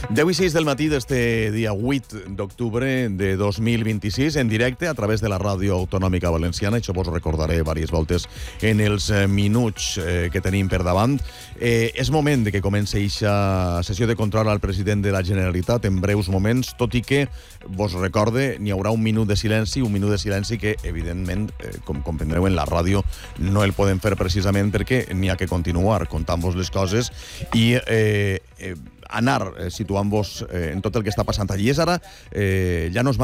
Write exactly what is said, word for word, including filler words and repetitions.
deu i sis del matí d'este dia vuit d'octubre de dos mil vint-i-sis, en directe a través de la Ràdio Autonòmica Valenciana. Això vos recordaré diverses voltes en els minuts eh, que tenim per davant. Eh, és moment de que comenci aquesta sessió de control al president de la Generalitat en breus moments, tot i que, vos recorde, n'hi haurà un minut de silenci, un minut de silenci que, evidentment, eh, com comprendreu, en la ràdio no el podem fer precisament perquè n'hi ha que continuar contant-vos les coses i eh, eh, anar eh, situant-vos eh, en tot el que està passant allí. És ara, eh, ja no és